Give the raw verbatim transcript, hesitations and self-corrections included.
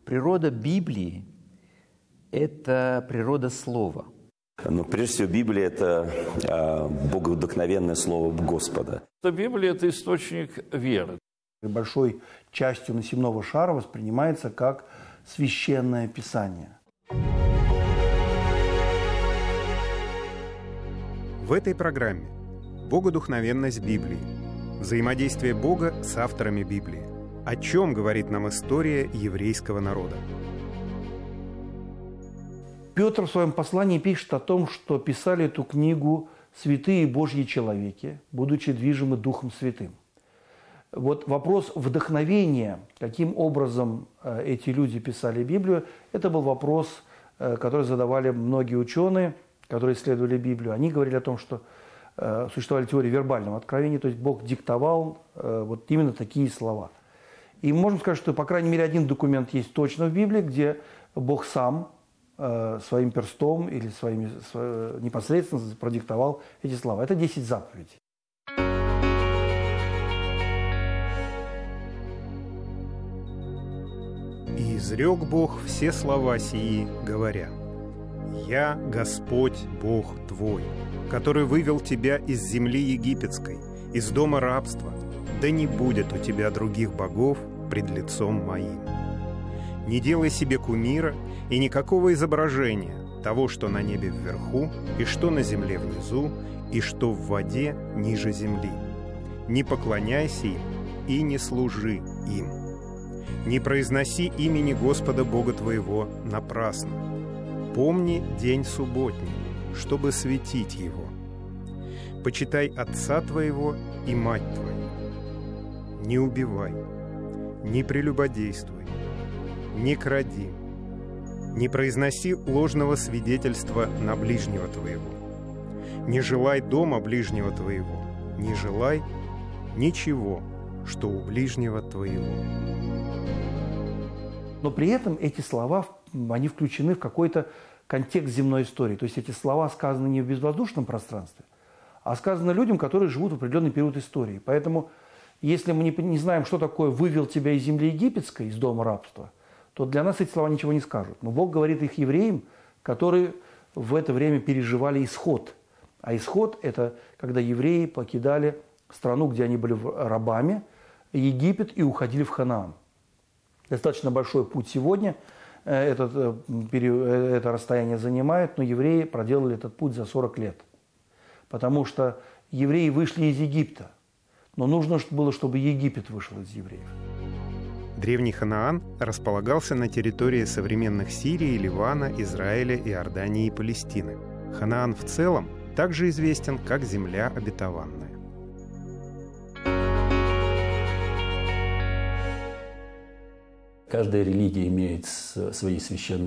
Природа Библии – это природа Слова. Но прежде всего Библия – это э, боговдохновенное Слово Господа. Библия – это источник веры. Большой частью насемного шара воспринимается как священное писание. В этой программе богодухновенность Библии, взаимодействие Бога с авторами Библии. О чем говорит нам история еврейского народа? Петр в своем послании пишет о том, что писали эту книгу святые Божьи человеки, будучи движимы Духом Святым. Вот вопрос вдохновения, каким образом эти люди писали Библию, это был вопрос, который задавали многие ученые, которые исследовали Библию. Они говорили о том, что существовали теории вербального откровения, то есть Бог диктовал вот именно такие слова. И можно сказать, что, по крайней мере, один документ есть точно в Библии, где Бог сам своим перстом или своими, непосредственно продиктовал эти слова. Это десять заповедей. «И изрек Бог все слова сии, говоря: «Я Господь Бог твой, который вывел тебя из земли египетской, из дома рабства. Да не будет у тебя других богов пред лицом моим. Не делай себе кумира и никакого изображения того, что на небе вверху, и что на земле внизу, и что в воде ниже земли. Не поклоняйся им и не служи им. Не произноси имени Господа Бога твоего напрасно. Помни день субботний, чтобы светить его. Почитай отца твоего и мать твою. Не убивай, не прелюбодействуй, не кради, не произноси ложного свидетельства на ближнего твоего. Не желай дома ближнего твоего, не желай ничего, что у ближнего твоего». Но при этом эти слова, они включены в какой-то контекст земной истории. То есть эти слова сказаны не в безвоздушном пространстве, а сказаны людям, которые живут в определенный период истории. Поэтому, если мы не, не знаем, что такое «вывел тебя из земли египетской, из дома рабства», то для нас эти слова ничего не скажут. Но Бог говорит их евреям, которые в это время переживали исход. А исход – это когда евреи покидали страну, где они были рабами, Египет, и уходили в Ханаан. Достаточно большой путь сегодня этот, это расстояние занимает, но евреи проделали этот путь за сорок лет. Потому что евреи вышли из Египта, но нужно было, чтобы Египет вышел из евреев. Древний Ханаан располагался на территории современных Сирии, Ливана, Израиля, Иордании и Палестины. Ханаан в целом также известен как земля обетованная. Каждая религия имеет свои священные